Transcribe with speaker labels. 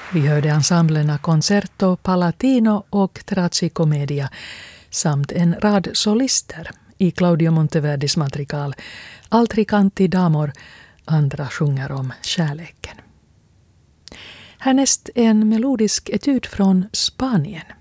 Speaker 1: Vi hörde ensemblerna Concerto Palatino och Tragicomedia samt en rad solister i Claudio Monteverdis madrigal Altri canti d'amor, andra sjunger om kärleken. Härnäst en melodisk etude från Spanien.